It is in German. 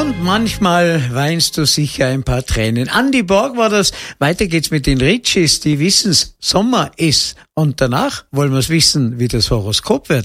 Und manchmal weinst du sicher ein paar Tränen. Andy Borg war das. Weiter geht's mit den Richies, die wissen's, Sommer ist. Und danach wollen wir's wissen, wie das Horoskop wird.